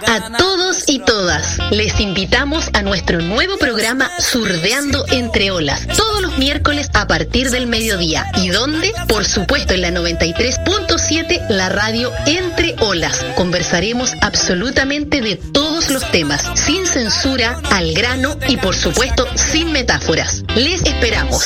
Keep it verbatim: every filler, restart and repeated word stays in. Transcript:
a todos y todas. Les invitamos a nuestro nuevo programa Surdeando Entre Olas, todos los miércoles a partir del mediodía. ¿Y dónde? Por supuesto en la noventa y tres punto siete, la radio Entre Olas. Conversaremos absolutamente de todos los temas, sin censura, al grano y por supuesto sin metáforas. Les esperamos.